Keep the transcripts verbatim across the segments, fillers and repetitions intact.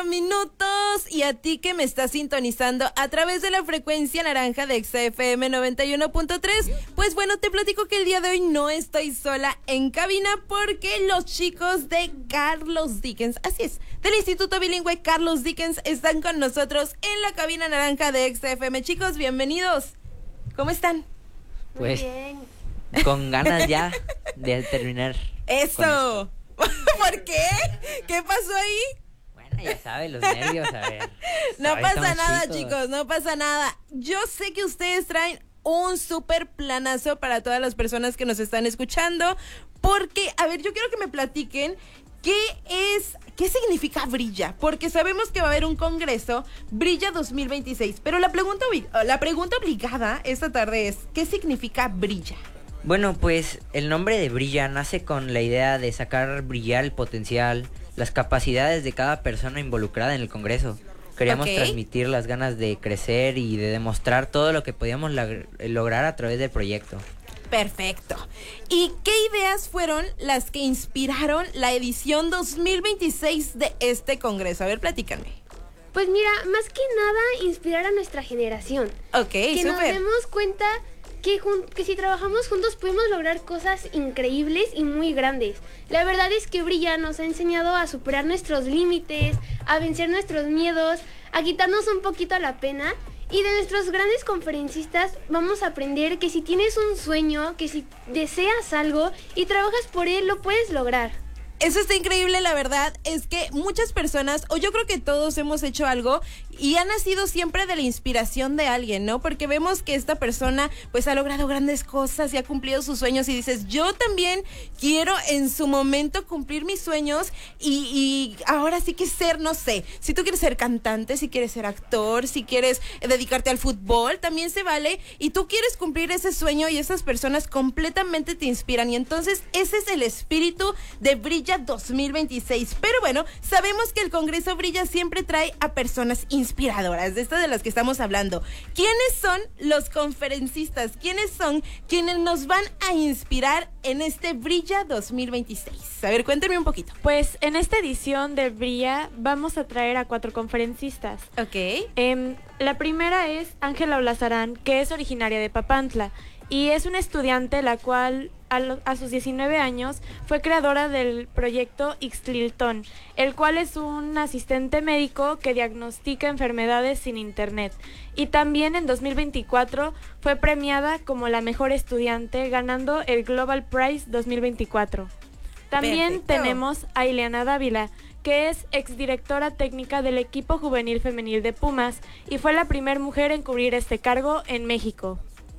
Minutos, y a ti que me estás sintonizando a través de la frecuencia naranja de Exa F M noventa y uno punto tres, pues bueno, te platico que el día de hoy no estoy sola en cabina porque los chicos de Carlos Dickens, así es, del Instituto Bilingüe Carlos Dickens, están con nosotros en la cabina naranja de Exa F M. Chicos, bienvenidos. ¿Cómo están? Pues Muy bien. con ganas ya de terminar. Eso. ¿Por qué? ¿Qué pasó ahí? Bueno, ya sabes, los nervios, a ver. No Ahora pasa estamos nada, chicos. chicos, no pasa nada. Yo sé que ustedes traen un súper planazo para todas las personas que nos están escuchando, porque, a ver, yo quiero que me platiquen qué es, qué significa Brilla, porque sabemos que va a haber un congreso, Brilla dos mil veintiséis, pero la pregunta, la pregunta obligada esta tarde es, ¿qué significa Brilla? Bueno, pues el nombre de Brilla nace con la idea de sacar brillar el potencial, las capacidades de cada persona involucrada en el Congreso. Queríamos Ok. transmitir las ganas de crecer y de demostrar todo lo que podíamos lag- lograr a través del proyecto. Perfecto. ¿Y qué ideas fueron las que inspiraron la edición dos mil veintiséis de este congreso? A ver, platícanme. Pues mira, más que nada inspirar a nuestra generación. Ok, Que nos súper. demos cuenta que, jun- que si trabajamos juntos podemos lograr cosas increíbles y muy grandes. La verdad es que Brilla nos ha enseñado a superar nuestros límites, a vencer nuestros miedos, a quitarnos un poquito la pena. Y de nuestros grandes conferencistas vamos a aprender que si tienes un sueño, que si deseas algo y trabajas por él, lo puedes lograr. Eso está increíble, la verdad es que muchas personas, o yo creo que todos hemos hecho algo y ha nacido siempre de la inspiración de alguien, ¿no? Porque vemos que esta persona pues ha logrado grandes cosas y ha cumplido sus sueños y dices, yo también quiero en su momento cumplir mis sueños y, y ahora sí que ser, no sé, si tú quieres ser cantante, si quieres ser actor, si quieres dedicarte al fútbol, también se vale y tú quieres cumplir ese sueño y esas personas completamente te inspiran y entonces ese es el espíritu de Brilla dos mil veintiséis, pero bueno, sabemos que el Congreso Brilla siempre trae a personas inspiradoras, de estas de las que estamos hablando. ¿Quiénes son los conferencistas? ¿Quiénes son quienes nos van a inspirar en este Brilla dos mil veintiséis? A ver, cuéntenme un poquito. Pues en esta edición de Brilla vamos a traer a cuatro conferencistas. Ok. Em, la primera es Ángela Olazarán, que es originaria de Papantla y es una estudiante la cual a, lo- a sus diecinueve años fue creadora del proyecto Ixtliltón, el cual es un asistente médico que diagnostica enfermedades sin internet. Y también en dos mil veinticuatro fue premiada como la mejor estudiante, ganando el Global Prize dos mil veinticuatro. También Perfecto. tenemos a Ileana Dávila, que es exdirectora técnica del equipo juvenil femenil de Pumas y fue la primera mujer en cubrir este cargo en México.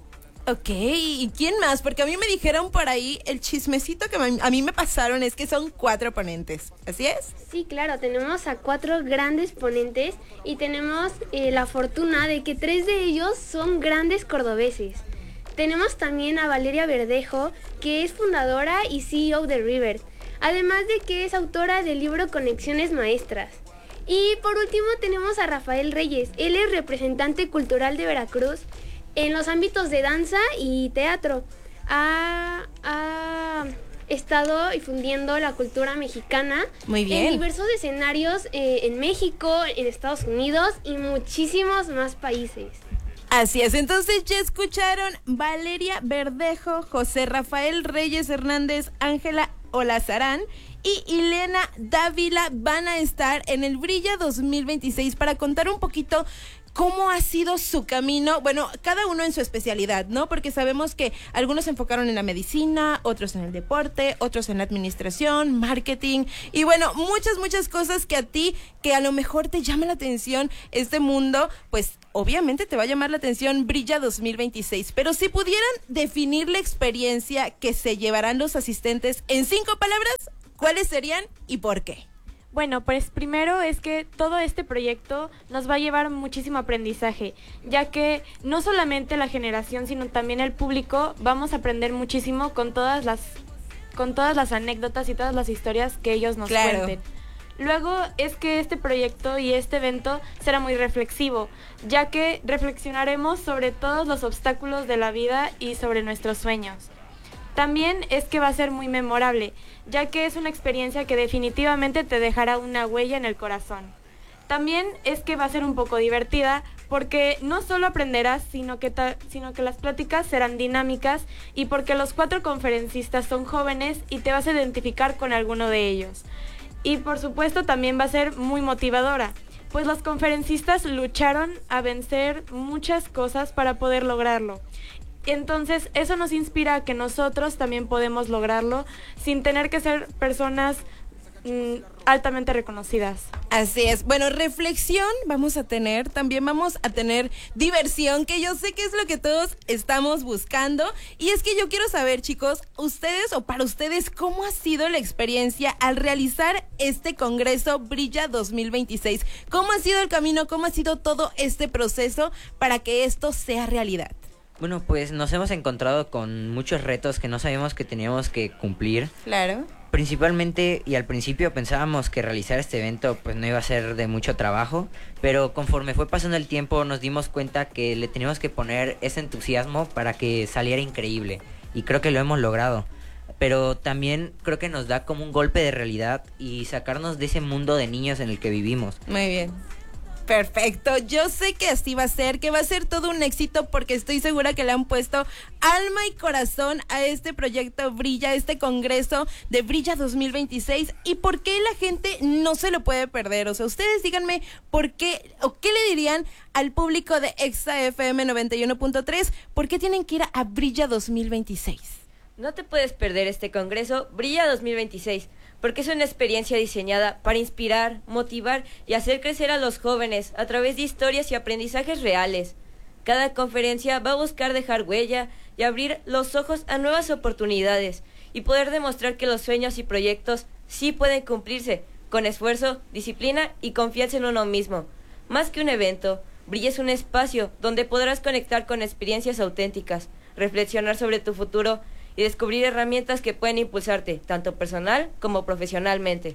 Ok, ¿y quién más? Porque a mí me dijeron por ahí, el chismecito que me- a mí me pasaron es que son cuatro ponentes, ¿así es? Sí, claro, tenemos a cuatro grandes ponentes y tenemos eh, la fortuna de que tres de ellos son grandes cordobeses. Tenemos también a Valeria Verdejo, que es fundadora y C E O de River, además de que es autora del libro Conexiones Maestras. Y por último tenemos a Rafael Reyes, él es representante cultural de Veracruz en los ámbitos de danza y teatro. Ha, ha estado difundiendo la cultura mexicana Muy bien. en diversos escenarios eh, en México, en Estados Unidos y muchísimos más países. Así es, entonces ya escucharon Valeria Verdejo, José Rafael Reyes Hernández, Ángela Olazarán y Ileana Dávila van a estar en el Brilla dos mil veintiséis para contar un poquito cómo ha sido su camino, bueno, cada uno en su especialidad, ¿no? Porque sabemos que algunos se enfocaron en la medicina, otros en el deporte, otros en la administración, marketing y bueno, muchas, muchas cosas que a ti, que a lo mejor te llama la atención este mundo, pues obviamente te va a llamar la atención Brilla dos mil veintiséis, pero si pudieran definir la experiencia que se llevarán los asistentes en cinco palabras, ¿cuáles serían y por qué? Bueno, pues primero es que todo este proyecto nos va a llevar muchísimo aprendizaje, ya que no solamente la generación, sino también el público vamos a aprender muchísimo con todas las con todas las anécdotas y todas las historias que ellos nos Claro. cuenten. Luego es que este proyecto y este evento será muy reflexivo, ya que reflexionaremos sobre todos los obstáculos de la vida y sobre nuestros sueños. También es que va a ser muy memorable, ya que es una experiencia que definitivamente te dejará una huella en el corazón. También es que va a ser un poco divertida porque no solo aprenderás, sino que, ta- sino que las pláticas serán dinámicas y porque los cuatro conferencistas son jóvenes y te vas a identificar con alguno de ellos. Y por supuesto también va a ser muy motivadora, pues los conferencistas lucharon a vencer muchas cosas para poder lograrlo. Entonces eso nos inspira a que nosotros también podemos lograrlo sin tener que ser personas mm, altamente reconocidas. Así es. Bueno, reflexión vamos a tener, también vamos a tener diversión, que yo sé que es lo que todos estamos buscando. Y es que yo quiero saber, chicos, ustedes o para ustedes, ¿cómo ha sido la experiencia al realizar este Congreso Brilla dos mil veintiséis? ¿Cómo ha sido el camino? ¿Cómo ha sido todo este proceso para que esto sea realidad? Bueno, pues nos hemos encontrado con muchos retos que no sabíamos que teníamos que cumplir. Claro. Principalmente, y al principio pensábamos que realizar este evento pues no iba a ser de mucho trabajo, pero conforme fue pasando el tiempo nos dimos cuenta que le teníamos que poner ese entusiasmo para que saliera increíble, y creo que lo hemos logrado. Pero también creo que nos da como un golpe de realidad y sacarnos de ese mundo de niños en el que vivimos. Muy bien. Perfecto, yo sé que así va a ser, que va a ser todo un éxito porque estoy segura que le han puesto alma y corazón a este proyecto Brilla, a este congreso de Brilla dos mil veintiséis. ¿Y por qué la gente no se lo puede perder? O sea, ustedes díganme por qué, o qué le dirían al público de Exa F M noventa y uno punto tres, ¿por qué tienen que ir a Brilla dos mil veintiséis? No te puedes perder este congreso Brilla dos mil veintiséis, porque es una experiencia diseñada para inspirar, motivar y hacer crecer a los jóvenes a través de historias y aprendizajes reales. Cada conferencia va a buscar dejar huella y abrir los ojos a nuevas oportunidades y poder demostrar que los sueños y proyectos sí pueden cumplirse con esfuerzo, disciplina y confianza en uno mismo. Más que un evento, Brilla es un espacio donde podrás conectar con experiencias auténticas, reflexionar sobre tu futuro y descubrir herramientas que pueden impulsarte, tanto personal como profesionalmente.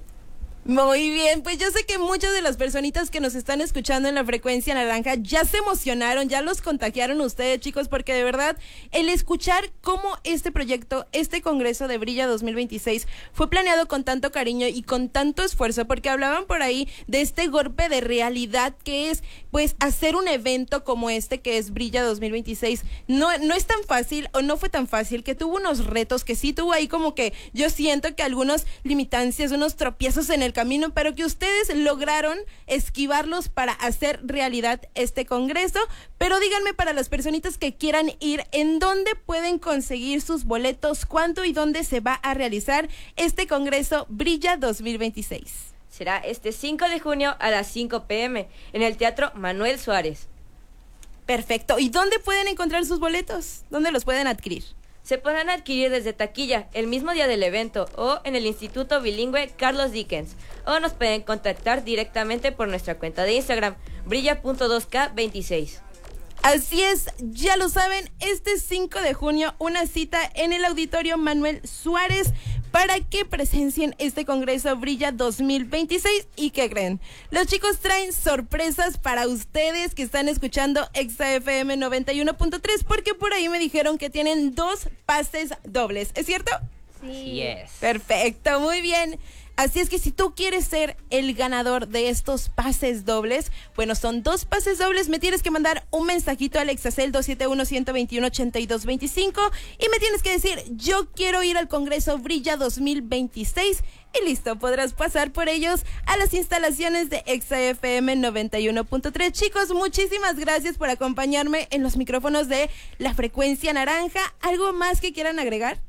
Muy bien, pues yo sé que muchas de las personitas que nos están escuchando en la frecuencia naranja ya se emocionaron, ya los contagiaron ustedes, chicos, porque de verdad el escuchar cómo este proyecto, este Congreso de Brilla dos mil veintiséis fue planeado con tanto cariño y con tanto esfuerzo, porque hablaban por ahí de este golpe de realidad que es pues hacer un evento como este que es Brilla dos mil veintiséis. No, no es tan fácil o no fue tan fácil, que tuvo unos retos, que sí tuvo ahí como que yo siento que algunos limitancias, unos tropiezos en el camino, pero que ustedes lograron esquivarlos para hacer realidad este congreso. Pero díganme, para las personitas que quieran ir, ¿en dónde pueden conseguir sus boletos? ¿Cuánto y dónde se va a realizar este congreso Brilla dos mil veintiséis? Será este cinco de junio a las cinco pe eme en el Teatro Manuel Suárez. Perfecto. ¿Y dónde pueden encontrar sus boletos? ¿Dónde los pueden adquirir? Se podrán adquirir desde taquilla el mismo día del evento o en el Instituto Bilingüe Carlos Dickens, o nos pueden contactar directamente por nuestra cuenta de Instagram, brilla punto dos ka veintiséis. Así es, ya lo saben, este cinco de junio una cita en el Auditorio Manuel Suárez para que presencien este Congreso Brilla dos mil veintiséis. ¿Y qué creen? Los chicos traen sorpresas para ustedes que están escuchando Exa F M noventa y uno punto tres, porque por ahí me dijeron que tienen dos pases dobles, ¿es cierto? Sí. Yes. Perfecto, muy bien. Así es que si tú quieres ser el ganador de estos pases dobles, bueno, son dos pases dobles, me tienes que mandar un mensajito al Exacel dos siete uno, uno dos uno, ocho dos dos cinco y me tienes que decir, yo quiero ir al Congreso Brilla dos mil veintiséis, y listo, podrás pasar por ellos a las instalaciones de Exa F M noventa y uno punto tres. Chicos, muchísimas gracias por acompañarme en los micrófonos de la frecuencia naranja. ¿Algo más que quieran agregar?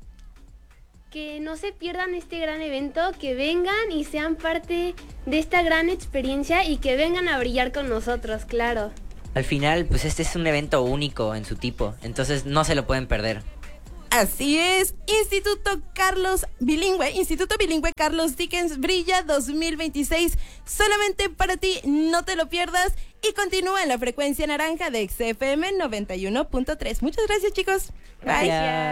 Que no se pierdan este gran evento, que vengan y sean parte de esta gran experiencia y que vengan a brillar con nosotros, claro. Al final, pues este es un evento único en su tipo, entonces no se lo pueden perder. Así es, Instituto Carlos Bilingüe, Instituto Bilingüe Carlos Dickens Brilla dos mil veintiséis, solamente para ti, no te lo pierdas y continúa en la frecuencia naranja de X F M noventa y uno punto tres. Muchas gracias, chicos. Bye. Gracias.